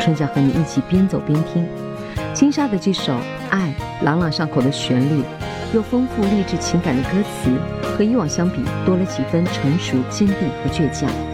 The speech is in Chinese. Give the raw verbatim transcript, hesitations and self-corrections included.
春夏和你一起边走边听。金莎的这首《爱》，朗朗上口的旋律，又丰富励志情感的歌词，和以往相比多了几分成熟、坚定和倔强。